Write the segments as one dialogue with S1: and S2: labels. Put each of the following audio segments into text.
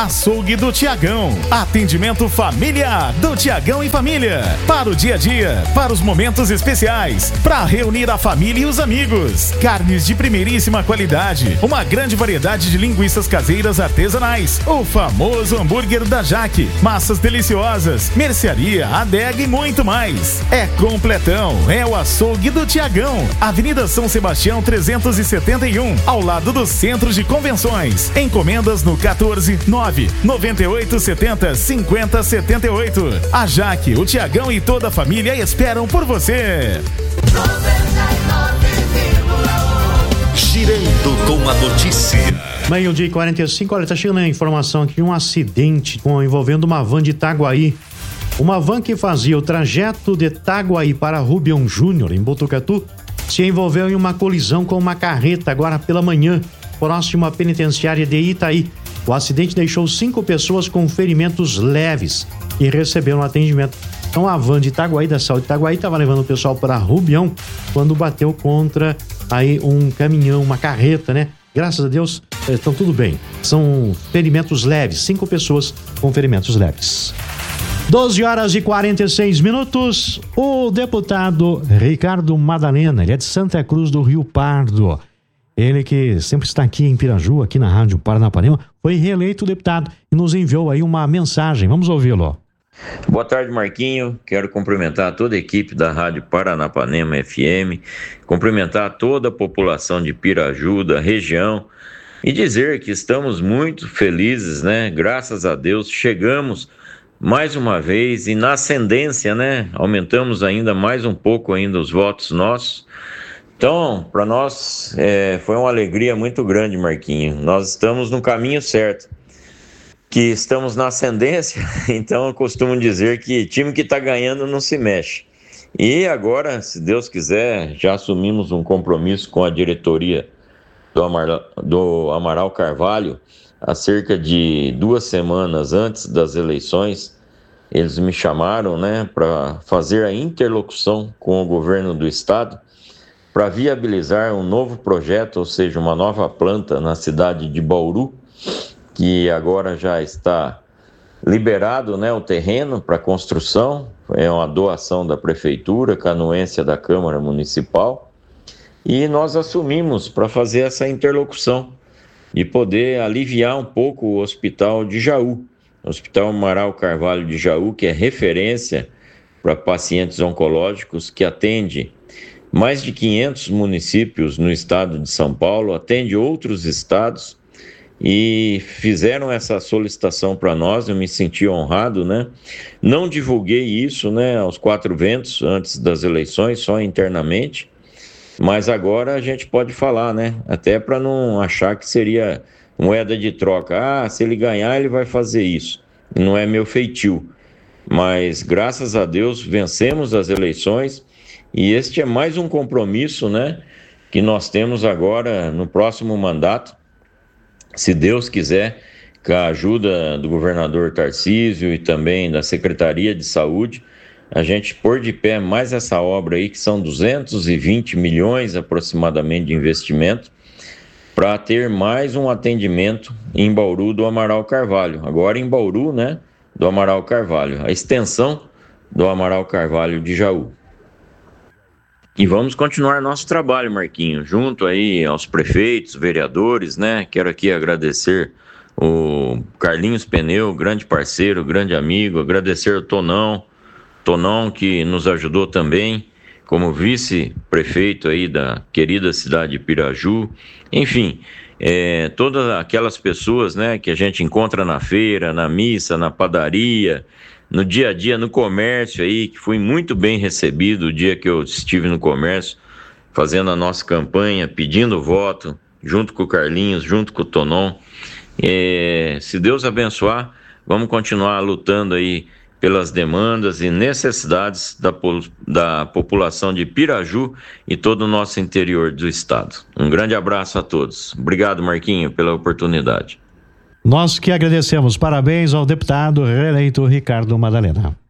S1: Açougue do Tiagão. Atendimento familiar do Tiagão e Família. Para o dia a dia, para os momentos especiais, para reunir a família e os amigos. Carnes de primeiríssima qualidade, uma grande variedade de linguiças caseiras artesanais, o famoso hambúrguer da Jaque, massas deliciosas, mercearia, adega e muito mais. É completão, é o Açougue do Tiagão, Avenida São Sebastião 371, ao lado do Centro de Convenções. Encomendas no 14998705078. A Jaque, o Tiagão e toda a família esperam por você.
S2: 99,1 Girando com a notícia.
S3: Meio-dia e 45, olha, tá chegando a informação aqui de um acidente envolvendo uma van de Itaguaí. Uma van que fazia o trajeto de Itaguaí para Rubião Júnior, em Botucatu, se envolveu em uma colisão com uma carreta agora pela manhã, próximo à penitenciária de Itaí. O acidente deixou 5 pessoas com ferimentos leves e receberam atendimento. Então a van de Itaguaí, da Saúde de Itaguaí, estava levando o pessoal para Rubião quando bateu contra aí um caminhão, uma carreta, né? Graças a Deus, estão tudo bem. São ferimentos leves, 5 pessoas com ferimentos leves. 12h46. O deputado Ricardo Madalena, ele é de Santa Cruz do Rio Pardo. Ele que sempre está aqui em Piraju, aqui na Rádio Paranapanema, foi reeleito deputado e nos enviou aí uma mensagem. Vamos ouvi-lo.
S4: Boa tarde, Marquinho. Quero cumprimentar toda a equipe da Rádio Paranapanema FM, cumprimentar toda a população de Piraju, da região, e dizer que estamos muito felizes, né? Graças a Deus, chegamos mais uma vez e na ascendência, né? Aumentamos ainda mais um pouco ainda os votos nossos. Então, para nós foi uma alegria muito grande, Marquinho. Nós estamos no caminho certo, que estamos na ascendência, então eu costumo dizer que time que está ganhando não se mexe. E agora, se Deus quiser, já assumimos um compromisso com a diretoria do Amaral Carvalho. Há cerca de 2 semanas antes das eleições, eles me chamaram, né, para fazer a interlocução com o governo do estado para viabilizar um novo projeto, ou seja, uma nova planta na cidade de Bauru, que agora já está liberado, né, o terreno para construção. É uma doação da prefeitura, com a anuência da Câmara Municipal, e nós assumimos para fazer essa interlocução e poder aliviar um pouco o Hospital de Jaú, o Hospital Amaral Carvalho de Jaú, que é referência para pacientes oncológicos, que atende mais de 500 municípios no estado de São Paulo, atende outros estados, e fizeram essa solicitação para nós. Eu me senti honrado, né? Não divulguei isso, né, aos 4 ventos antes das eleições, só internamente, mas agora a gente pode falar, né? Até para não achar que seria moeda de troca. Se ele ganhar, ele vai fazer isso. Não é meu feitio. Mas, graças a Deus, vencemos as eleições. E este é mais um compromisso, né, que nós temos agora no próximo mandato, se Deus quiser, com a ajuda do governador Tarcísio e também da Secretaria de Saúde, a gente pôr de pé mais essa obra aí, que são 220 milhões aproximadamente de investimento, para ter mais um atendimento em Bauru do Amaral Carvalho. Agora em Bauru, né, do Amaral Carvalho, a extensão do Amaral Carvalho de Jaú. E vamos continuar nosso trabalho, Marquinho, junto aí aos prefeitos, vereadores, né? Quero aqui agradecer o Carlinhos Pneu, grande parceiro, grande amigo, agradecer o Tonão que nos ajudou também, como vice-prefeito aí da querida cidade de Piraju. Enfim, todas aquelas pessoas, né, que a gente encontra na feira, na missa, na padaria, no dia a dia, no comércio aí, que fui muito bem recebido o dia que eu estive no comércio, fazendo a nossa campanha, pedindo voto, junto com o Carlinhos, junto com o Tonon. Se Deus abençoar, vamos continuar lutando aí pelas demandas e necessidades da população de Piraju e todo o nosso interior do estado. Um grande abraço a todos. Obrigado, Marquinho, pela oportunidade.
S3: Nós que agradecemos. Parabéns ao deputado reeleito Ricardo Madalena.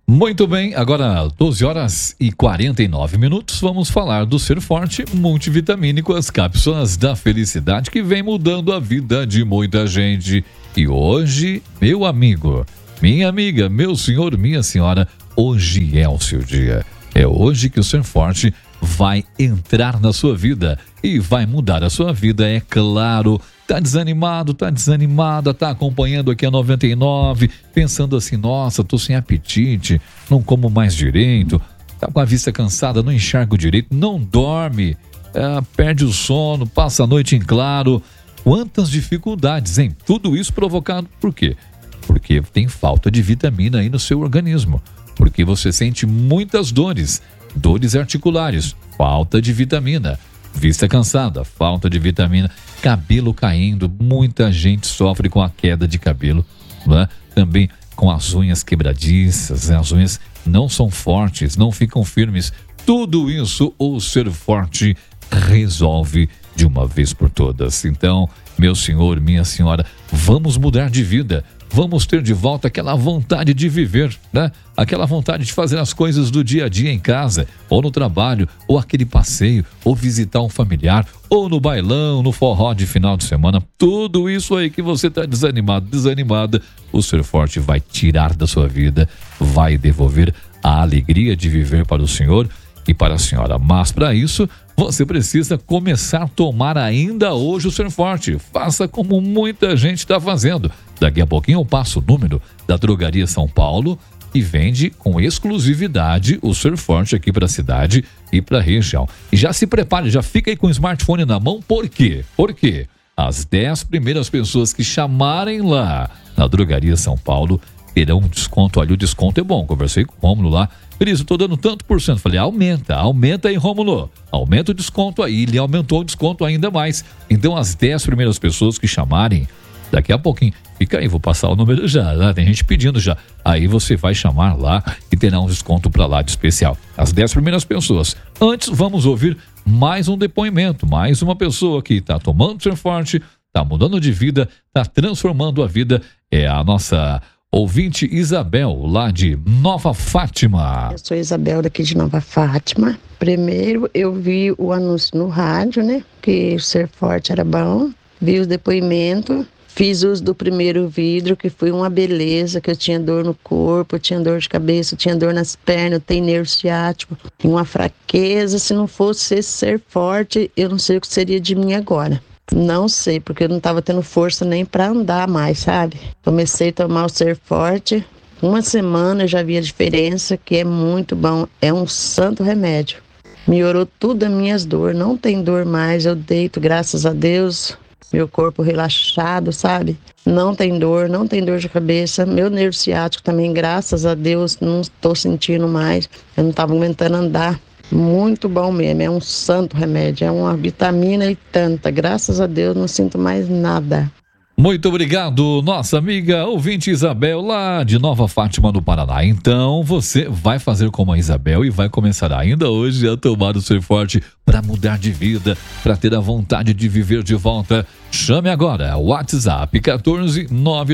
S5: Muito bem, agora 12 horas e 49 minutos, vamos falar do Ser Forte multivitamínico, as cápsulas da felicidade que vem mudando a vida de muita gente. E hoje, meu amigo, minha amiga, meu senhor, minha senhora, hoje é o seu dia. É hoje que o Ser Forte vai entrar na sua vida e vai mudar a sua vida, é claro. Tá desanimado, tá desanimada, tá acompanhando aqui a 99, pensando assim, nossa, tô sem apetite, não como mais direito, tá com a vista cansada, não enxergo direito, não dorme, perde o sono, passa a noite em claro. Quantas dificuldades, hein? Tudo isso provocado por quê? Porque tem falta de vitamina aí no seu organismo, porque você sente muitas dores articulares, falta de vitamina. Vista cansada, falta de vitamina, cabelo caindo, muita gente sofre com a queda de cabelo, né? Também com as unhas quebradiças, as unhas não são fortes, não ficam firmes. Tudo isso o Ser Forte resolve de uma vez por todas. Então, meu senhor, minha senhora, vamos mudar de vida. Vamos ter de volta aquela vontade de viver, né? Aquela vontade de fazer as coisas do dia a dia em casa, ou no trabalho, ou aquele passeio, ou visitar um familiar, ou no bailão, no forró de final de semana. Tudo isso aí que você está desanimado, desanimada, o Ser Forte vai tirar da sua vida, vai devolver a alegria de viver para o senhor e para a senhora. Mas para isso, você precisa começar a tomar ainda hoje o Ser Forte. Faça como muita gente está fazendo. Daqui a pouquinho eu passo o número da Drogaria São Paulo e vende com exclusividade o Ser Forte aqui para a cidade e para a região. E já se prepare, já fica aí com o smartphone na mão. Por quê? Porque as 10 primeiras pessoas que chamarem lá na Drogaria São Paulo terão um desconto. Olha, o desconto é bom. Conversei com o Rômulo lá. Cris, eu tô dando tanto por cento. Falei, aumenta aí, Rômulo. Aumenta o desconto aí. Ele aumentou o desconto ainda mais. Então, as 10 primeiras pessoas que chamarem, daqui a pouquinho, fica aí, vou passar o número já, né? Tem gente pedindo já. Aí você vai chamar lá e terá um desconto para lá de especial. As 10 primeiras pessoas. Antes, vamos ouvir mais um depoimento. Mais uma pessoa que está tomando Ser Forte, está mudando de vida, está transformando a vida. É a nossa ouvinte Isabel, lá de Nova Fátima.
S6: Eu sou Isabel daqui de Nova Fátima. Primeiro eu vi o anúncio no rádio, né? Que o Ser Forte era bom. Vi os depoimentos. Fiz uso do primeiro vidro, que foi uma beleza, que eu tinha dor no corpo, eu tinha dor de cabeça, eu tinha dor nas pernas, eu tenho nervo ciático, uma fraqueza. Se não fosse esse Ser Forte, eu não sei o que seria de mim agora. Não sei, porque eu não estava tendo força nem para andar mais, sabe? Comecei a tomar o Ser Forte, uma semana eu já vi a diferença, que é muito bom, é um santo remédio. Melhorou tudo as minhas dores, não tem dor mais, eu deito, graças a Deus, meu corpo relaxado, sabe? Não tem dor de cabeça, meu nervo ciático também, graças a Deus, não estou sentindo mais, eu não estava aguentando andar. Muito bom mesmo, é um santo remédio, é uma vitamina e tanta, graças a Deus não sinto mais nada.
S5: Muito obrigado, nossa amiga ouvinte Isabel, lá de Nova Fátima, no Paraná. Então você vai fazer como a Isabel e vai começar ainda hoje a tomar o Ser Forte para mudar de vida, para ter a vontade de viver de volta. Chame agora, WhatsApp 14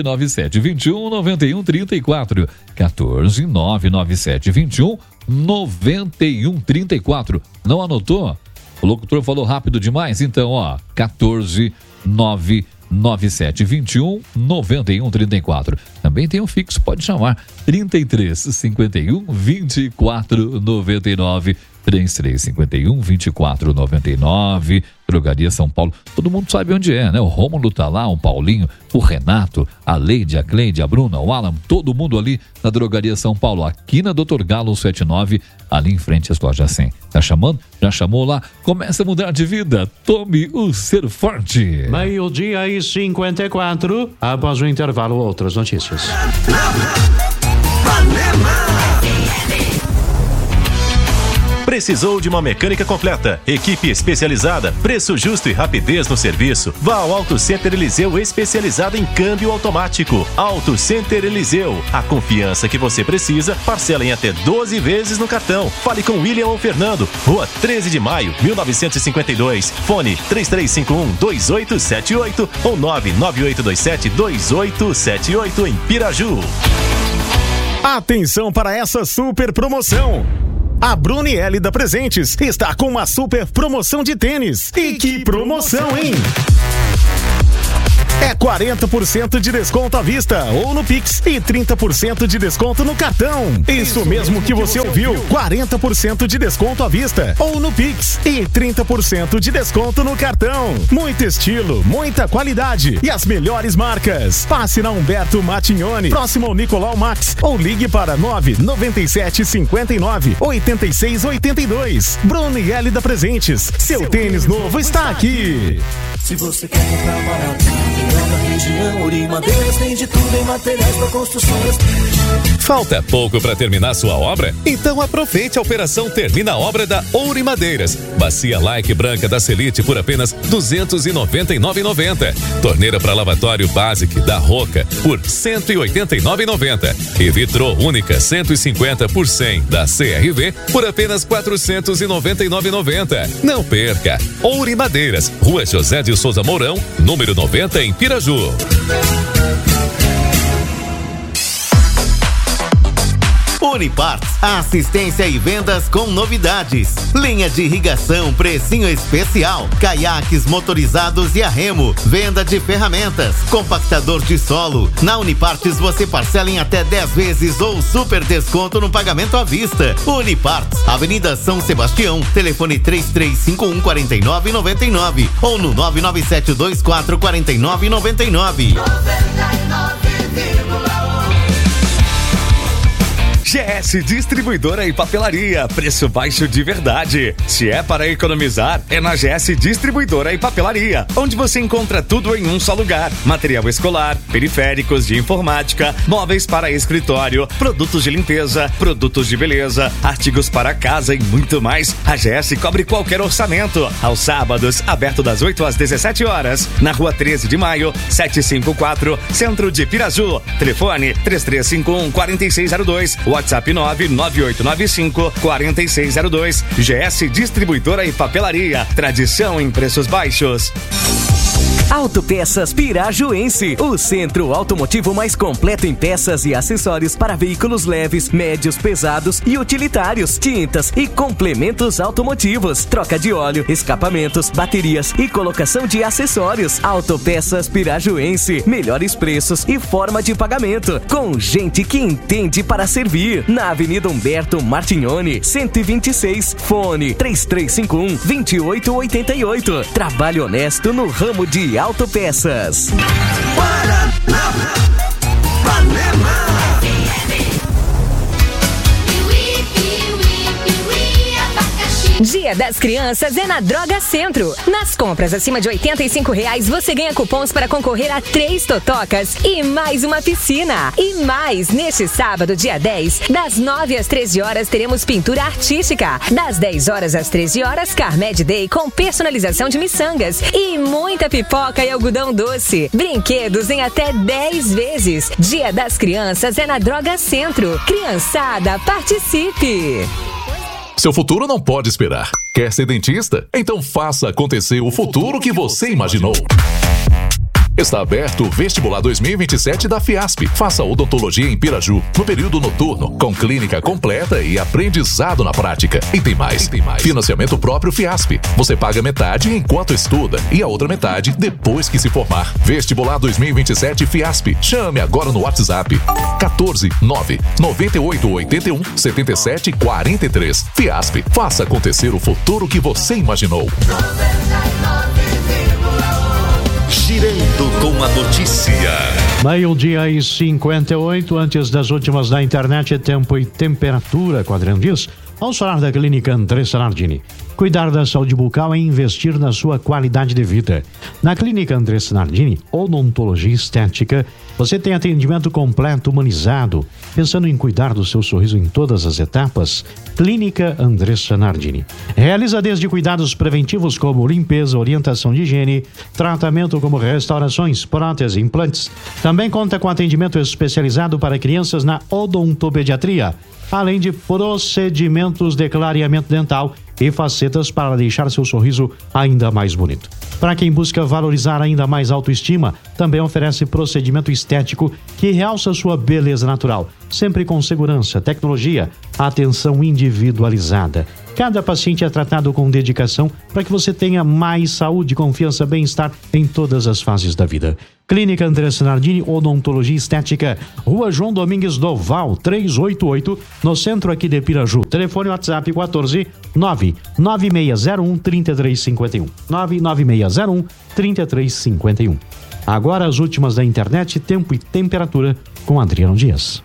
S5: 997 21 91 34, 14 997 21 91 34. Não anotou? O locutor falou rápido demais? Então, 14 997 21 91 34. Também tem um fixo, pode chamar 33 51 24 99. 3351 2499, Drogaria São Paulo. Todo mundo sabe onde é, né? O Rômulo tá lá, o Paulinho, o Renato, a Leide, a Cleide, a Bruna, o Alan, todo mundo ali na Drogaria São Paulo, aqui na Dr. Galo 79, ali em frente às lojas 100. Tá chamando? Já chamou lá? Começa a mudar de vida. Tome o Ser Forte.
S3: Meio-dia e 54. Após o intervalo, outras notícias.
S7: Precisou de uma mecânica completa, equipe especializada, preço justo e rapidez no serviço? Vá ao Auto Center Eliseu, especializado em câmbio automático. Auto Center Eliseu, a confiança que você precisa, parcela em até 12 vezes no cartão. Fale com William ou Fernando, Rua 13 de Maio, 1952, fone 3351-2878 ou 99827-2878 em Piraju.
S1: Atenção para essa super promoção! A Brunielli da Presentes está com uma super promoção de tênis. E que promoção, hein? É 40% de desconto à vista ou no Pix e 30% de desconto no cartão. Isso mesmo que você ouviu. 40% de desconto à vista ou no Pix e 30% de desconto no cartão. Muito estilo, muita qualidade e as melhores marcas. Passe na Humberto Martignoni, próximo ao Nicolau Max, ou ligue para 997 59 86 82. Brunielli da Presentes. Seu tênis novo está aqui.
S8: Se você quer comprar barato, na região, Ouro e Madeiras tem de tudo em materiais para construções.
S9: Falta pouco para terminar sua obra? Então aproveite a operação Termina a Obra da Ouro e Madeiras. Bacia Like branca da Selite por apenas R$ 299,90. Torneira para lavatório Basic da Roca por R$ 189,90. E vitrô única 150 por 100 da CRV por apenas R$ 499,90. Não perca! Ouro e Madeiras, Rua José de Souza Mourão, número 90 em Piraju.
S10: Uniparts, assistência e vendas com novidades. Linha de irrigação, precinho especial. Caiaques motorizados e a remo. Venda de ferramentas. Compactador de solo. Na Uniparts você parcela em até 10 vezes ou super desconto no pagamento à vista. Uniparts, Avenida São Sebastião. Telefone 3351-4999 ou no 99724-4999.
S11: GS Distribuidora e Papelaria, preço baixo de verdade. Se é para economizar, é na GS Distribuidora e Papelaria, onde você encontra tudo em um só lugar. Material escolar, periféricos de informática, móveis para escritório, produtos de limpeza, produtos de beleza, artigos para casa e muito mais. A GS cobre qualquer orçamento. Aos sábados, aberto das 8 às 17 horas, na Rua 13 de Maio, 754, Centro de Piraju. Telefone 3351-4602. WhatsApp 99895-4602. GS Distribuidora e Papelaria. Tradição em preços baixos.
S12: Autopeças Pirajuense, o centro automotivo mais completo em peças e acessórios para veículos leves, médios, pesados e utilitários, tintas e complementos automotivos, troca de óleo, escapamentos, baterias e colocação de acessórios. Autopeças Pirajuense, melhores preços e forma de pagamento, com gente que entende para servir. Na Avenida Humberto Martignoni, 126, fone 3351-2888. Trabalho honesto no ramo de autopeças.
S13: Dia das Crianças é na Droga Centro. Nas compras acima de R$85 você ganha cupons para concorrer a 3 totocas e mais uma piscina. E mais, neste sábado, dia 10, das 9 às 13 horas teremos pintura artística. Das 10 horas às 13 horas, Carmed Day com personalização de miçangas. E muita pipoca e algodão doce. Brinquedos em até 10 vezes. Dia das Crianças é na Droga Centro. Criançada, participe!
S9: Seu futuro não pode esperar. Quer ser dentista? Então faça acontecer o futuro que você imaginou. Está aberto o Vestibular 2027 da Fiasp. Faça odontologia em Piraju, no período noturno, com clínica completa e aprendizado na prática. E tem mais. Financiamento próprio Fiasp. Você paga metade enquanto estuda e a outra metade depois que se formar. Vestibular 2027 Fiasp. Chame agora no WhatsApp 149-9881-7743. Fiasp. Faça acontecer o futuro que você imaginou.
S2: Girando com a notícia.
S3: Meio-dia e 58, antes das últimas da internet, tempo e temperatura, com Adriano Dias. Vamos falar da Clínica Andressa Nardini. Cuidar da saúde bucal é investir na sua qualidade de vida. Na Clínica Andressa Nardini, odontologia estética, você tem atendimento completo, humanizado, pensando em cuidar do seu sorriso em todas as etapas. Clínica Andressa Nardini realiza desde cuidados preventivos como limpeza, orientação de higiene, tratamento como restaurações, prótese, implantes. Também conta com atendimento especializado para crianças na odontopediatria, além de procedimentos de clareamento dental e facetas para deixar seu sorriso ainda mais bonito. Para quem busca valorizar ainda mais a autoestima, também oferece procedimento estético que realça sua beleza natural, sempre com segurança, tecnologia, atenção individualizada. Cada paciente é tratado com dedicação para que você tenha mais saúde, confiança, bem-estar em todas as fases da vida. Clínica Andressa Nardini, Odontologia Estética, Rua João Domingues Doval, 388, no centro aqui de Piraju. Telefone WhatsApp 14 99601 3351. 99601 3351. Agora as últimas da internet, tempo e temperatura com Adriano Dias.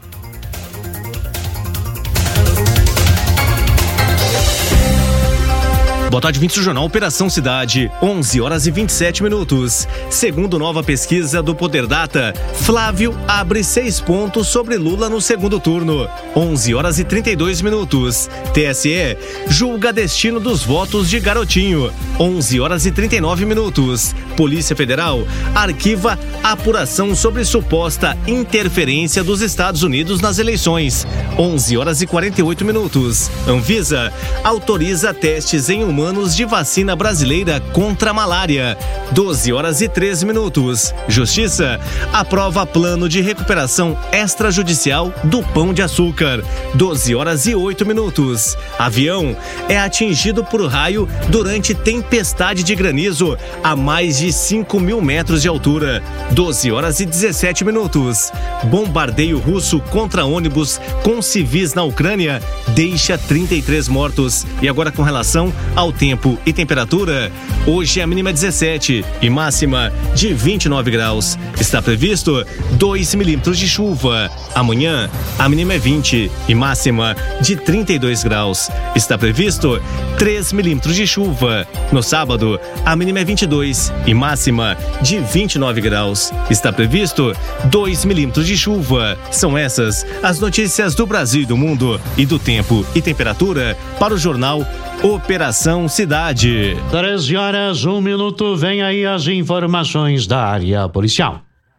S14: Boa tarde, ouvintes do Jornal Operação Cidade, 11 horas e 27 minutos. Segundo nova pesquisa do Poder Data, Flávio abre 6 pontos sobre Lula no segundo turno. 11 horas e 32 minutos. TSE julga destino dos votos de Garotinho. 11 horas e 39 minutos. Polícia Federal arquiva apuração sobre suposta interferência dos Estados Unidos nas eleições. 11 horas e 48 minutos. Anvisa autoriza testes em humanos de vacina brasileira contra a malária. 12 horas e 13 minutos. Justiça aprova plano de recuperação extrajudicial do Pão de Açúcar. 12 horas e 8 minutos. Avião é atingido por raio durante tempestade de granizo a mais de 5.000 metros de altura. 12 horas e 17 minutos. Bombardeio russo contra ônibus com civis na Ucrânia deixa 33 mortos. E agora com relação ao tempo e temperatura, hoje a mínima é 17 e máxima de 29 graus. Está previsto 2 milímetros de chuva. Amanhã a mínima é 20 e máxima de 32 graus. Está previsto 3 milímetros de chuva. No sábado a mínima é 22 e máxima de 29 graus. Está previsto 2 milímetros de chuva. São essas as notícias do Brasil e do mundo e do tempo e temperatura para o Jornal Operação Cidade.
S3: 13 horas, 1 minuto, vem aí as informações da área policial.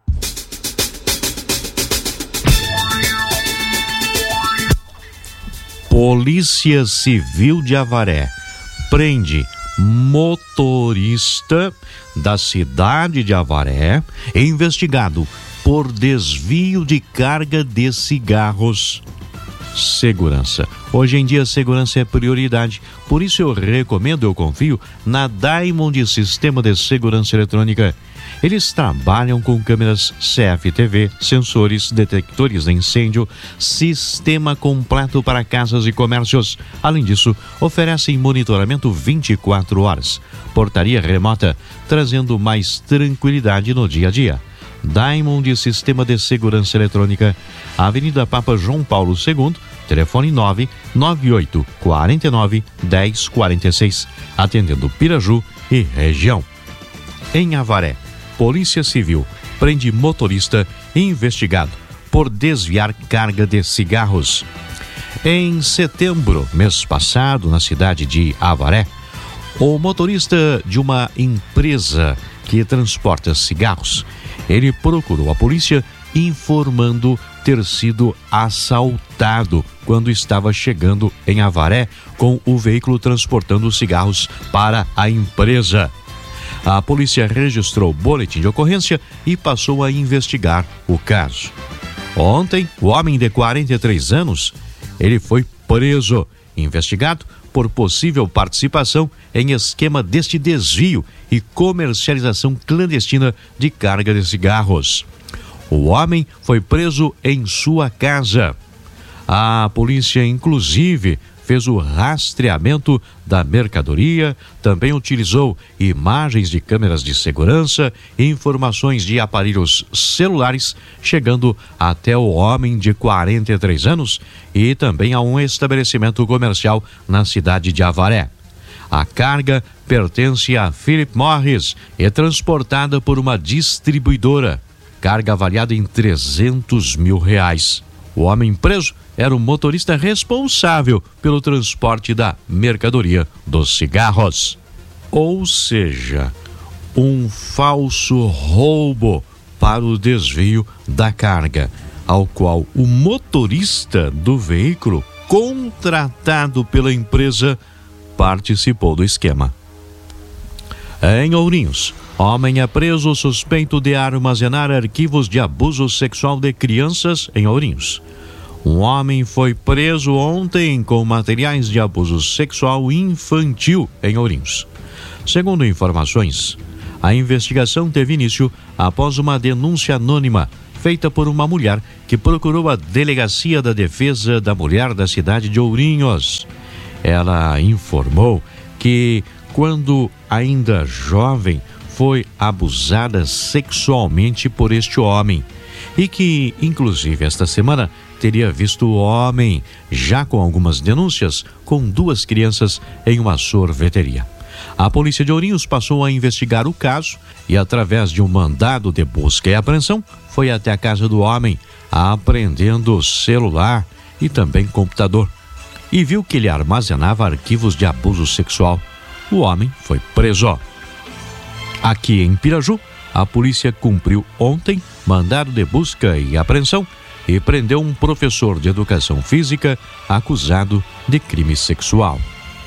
S3: Polícia Civil de Avaré prende motorista da cidade de Avaré, investigado por desvio de carga de cigarros. Segurança. Hoje em dia, segurança é prioridade. Por isso eu recomendo, eu confio na Diamond Sistema de Segurança Eletrônica. Eles trabalham com câmeras CFTV, sensores, detectores de incêndio, sistema completo para casas e comércios. Além disso, oferecem monitoramento 24 horas. Portaria remota, trazendo mais tranquilidade no dia a dia. Diamond Sistema de Segurança Eletrônica, Avenida Papa João Paulo II, telefone 998 49 1046, atendendo Piraju e região. Em Avaré, Polícia Civil prende motorista investigado por desviar carga de cigarros. Em setembro, mês passado, na cidade de Avaré, o motorista de uma empresa que transporta cigarros, ele procurou a polícia informando ter sido assaltado quando estava chegando em Avaré com o veículo transportando cigarros para a empresa. A polícia registrou o boletim de ocorrência e passou a investigar o caso. Ontem, o homem de 43 anos, ele foi preso, investigado por possível participação em esquema deste desvio e comercialização clandestina de carga de cigarros. O homem foi preso em sua casa. A polícia, inclusive, fez o rastreamento da mercadoria, também utilizou imagens de câmeras de segurança e informações de aparelhos celulares, chegando até o homem de 43 anos e também a um estabelecimento comercial na cidade de Avaré. A carga pertence a Philip Morris e é transportada por uma distribuidora. Carga avaliada em R$300 mil. O homem preso era o motorista responsável pelo transporte da mercadoria dos cigarros. Ou seja, um falso roubo para o desvio da carga, ao qual o motorista do veículo, contratado pela empresa, participou do esquema. Em Ourinhos, homem é preso suspeito de armazenar arquivos de abuso sexual de crianças em Ourinhos. Um homem foi preso ontem com materiais de abuso sexual infantil em Ourinhos. Segundo informações, a investigação teve início após uma denúncia anônima feita por uma mulher que procurou a Delegacia da Defesa da Mulher da cidade de Ourinhos. Ela informou que, quando ainda jovem, foi abusada sexualmente por este homem e que, inclusive, esta semana teria visto o homem, já com algumas denúncias, com 2 crianças em uma sorveteria. A polícia de Ourinhos passou a investigar o caso e, através de um mandado de busca e apreensão, foi até a casa do homem, apreendendo celular e também computador, e viu que ele armazenava arquivos de abuso sexual. O homem foi preso. Aqui em Piraju, a polícia cumpriu ontem mandado de busca e apreensão e prendeu um professor de educação física acusado de crime sexual.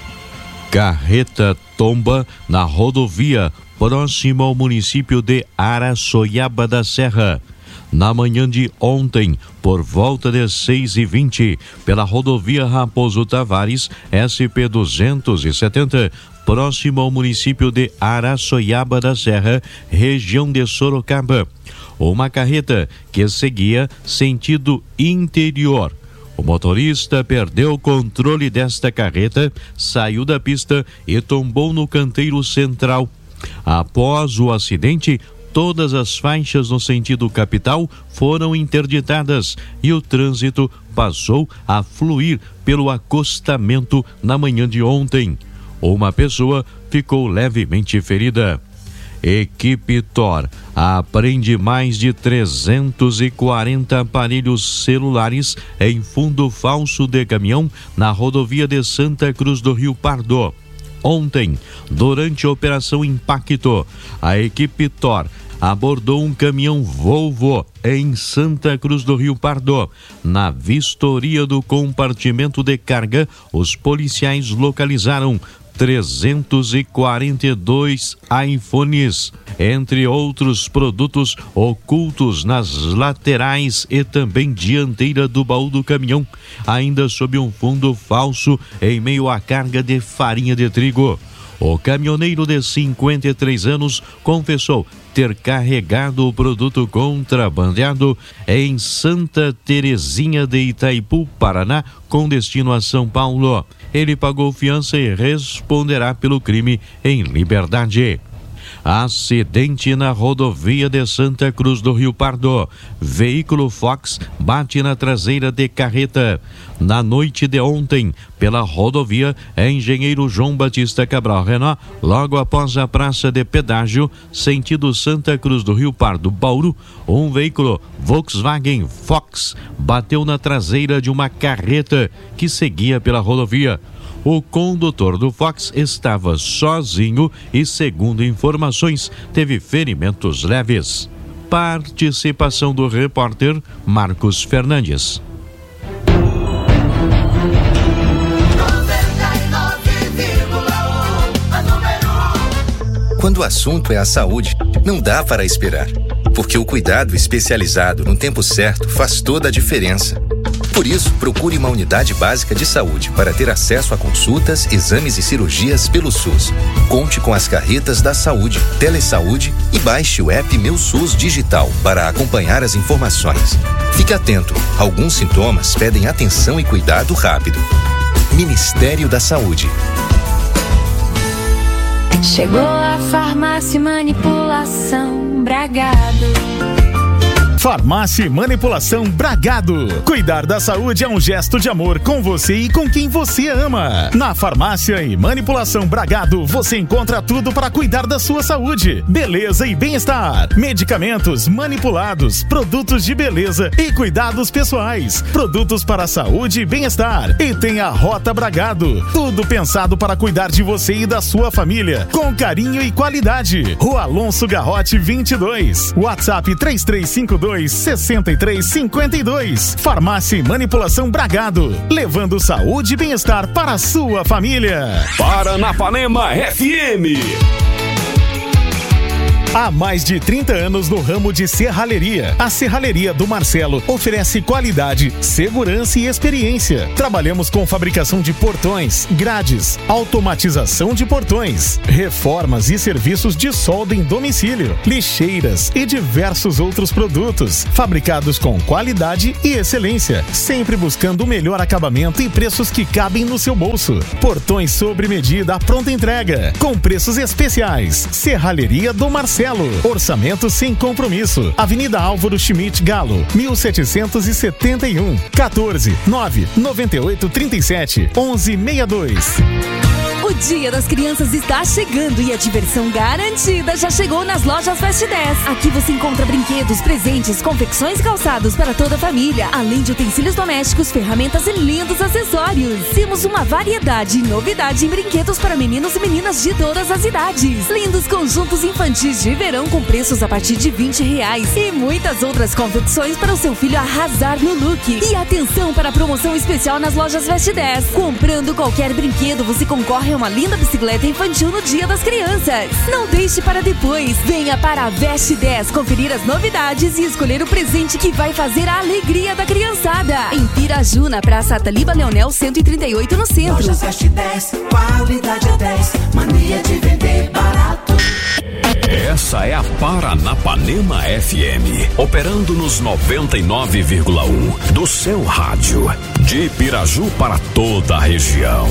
S3: Carreta tomba na rodovia próxima ao município de Araçoiaba da Serra. Na manhã de ontem, por volta de 6h20, pela rodovia Raposo Tavares, SP-270, próximo ao município de Araçoiaba da Serra, região de Sorocaba. Uma carreta que seguia sentido interior. O motorista perdeu o controle desta carreta, saiu da pista e tombou no canteiro central. Após o acidente, todas as faixas no sentido capital foram interditadas e o trânsito passou a fluir pelo acostamento na manhã de ontem. Uma pessoa ficou levemente ferida. Equipe Thor apreende mais de 340 aparelhos celulares em fundo falso de caminhão na rodovia de Santa Cruz do Rio Pardo. Ontem, durante a Operação Impacto, a equipe Thor abordou um caminhão Volvo em Santa Cruz do Rio Pardo. Na vistoria do compartimento de carga, os policiais localizaram 342 iPhones, entre outros produtos ocultos nas laterais e também dianteira do baú do caminhão, ainda sob um fundo falso em meio à carga de farinha de trigo. O caminhoneiro de 53 anos confessou ter carregado o produto contrabandeado em Santa Terezinha de Itaipu, Paraná, com destino a São Paulo. Ele pagou fiança e responderá pelo crime em liberdade. Acidente na rodovia de Santa Cruz do Rio Pardo. Veículo Fox bate na traseira de carreta. Na noite de ontem, pela rodovia Engenheiro João Batista Cabral Renault, logo após a praça de pedágio, sentido Santa Cruz do Rio Pardo, Bauru, um veículo Volkswagen Fox bateu na traseira de uma carreta que seguia pela rodovia. O condutor do Fox estava sozinho e, segundo informações, teve ferimentos leves. Participação do repórter Marcos Fernandes.
S15: Quando o assunto é a saúde, não dá para esperar, porque o cuidado especializado no tempo certo faz toda a diferença. Por isso, procure uma unidade básica de saúde para ter acesso a consultas, exames e cirurgias pelo SUS. Conte com as carretas da saúde, Telesaúde e baixe o app Meu SUS Digital para acompanhar as informações. Fique atento, alguns sintomas pedem atenção e cuidado rápido. Ministério da Saúde.
S16: Chegou a farmácia e manipulação Bragado.
S1: Farmácia e Manipulação Bragado. Cuidar da saúde é um gesto de amor com você e com quem você ama. Na Farmácia e Manipulação Bragado, você encontra tudo para cuidar da sua saúde, beleza e bem-estar. Medicamentos manipulados, produtos de beleza e cuidados pessoais, produtos para saúde e bem-estar. E tem a Rota Bragado. Tudo pensado para cuidar de você e da sua família, com carinho e qualidade. Rua Alonso Garrote 22. WhatsApp 3352 3262-6352. Farmácia e Manipulação Bragado, levando saúde e bem-estar para a sua família.
S17: Paranapanema FM.
S1: Há mais de 30 anos no ramo de serralheria. A Serralheria do Marcelo oferece qualidade, segurança e experiência. Trabalhamos com fabricação de portões, grades, automatização de portões, reformas e serviços de solda em domicílio, lixeiras e diversos outros produtos, fabricados com qualidade e excelência, sempre buscando o melhor acabamento e preços que cabem no seu bolso. Portões sobre medida à pronta entrega, com preços especiais. Serralheria do Marcelo. Orçamento sem compromisso. Avenida Álvaro Schmidt Galo, 1771. 14 998 37 1162.
S18: O Dia das Crianças está chegando e a diversão garantida já chegou nas lojas Fast 10. Aqui você encontra brinquedos, presentes, confecções e calçados para toda a família, além de utensílios domésticos, ferramentas e lindos acessórios. Temos uma variedade e novidade em brinquedos para meninos e meninas de todas as idades. Lindos conjuntos infantis de verão com preços a partir de R$20 e muitas outras confecções para o seu filho arrasar no look. E atenção para a promoção especial nas lojas Fast 10. Comprando qualquer brinquedo, você concorre a uma linda bicicleta infantil no Dia das Crianças. Não deixe para depois. Venha para a Veste 10 conferir as novidades e escolher o presente que vai fazer a alegria da criançada. Em Piraju, na Praça Ataliba Leonel 138, no centro.
S8: Lojas Veste 10, qualidade é 10, mania de vender barato.
S17: Essa é a Paranapanema FM, operando nos 99,1 do seu rádio. De Piraju para toda a região.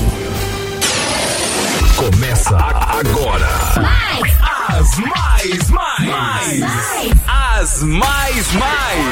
S17: Começa agora. As mais.